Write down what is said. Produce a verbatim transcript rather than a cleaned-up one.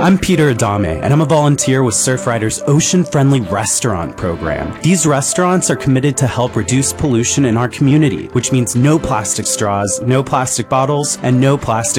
I'm Peter Adame, and I'm a volunteer with Surfrider's Ocean-Friendly Restaurant program. These restaurants are committed to help reduce pollution in our community, which means no plastic straws, no plastic bottles, and no plastic